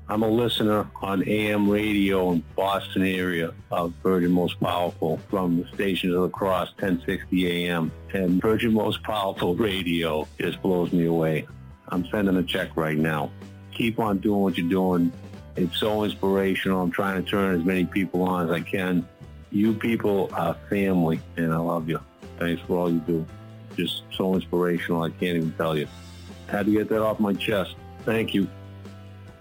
I'm a listener on AM radio in Boston area of Virgin Most Powerful from the stations across 1060 AM. And Virgin Most Powerful radio just blows me away. I'm sending a check right now. Keep on doing what you're doing. It's so inspirational. I'm trying to turn as many people on as I can. You people are family, and I love you. Thanks for all you do. Just so inspirational, I can't even tell you. Had to get that off my chest. Thank you.